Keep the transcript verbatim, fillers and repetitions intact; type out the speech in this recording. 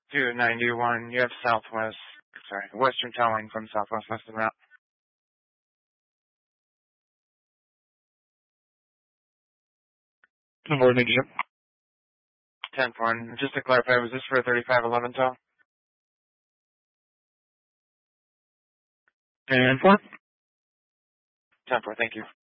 two ninety-one, you have Southwest, sorry, Western towing from Southwest Western route. ten four, thank you. ten four, just to clarify, was this for a thirty-five eleven tow? ten four. ten four, thank you.